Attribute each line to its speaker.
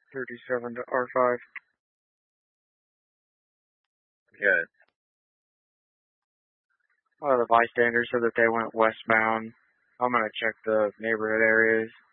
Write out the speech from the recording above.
Speaker 1: 37 to R5.
Speaker 2: Good.
Speaker 1: The bystanders said that they went westbound. I'm going to check the neighborhood areas.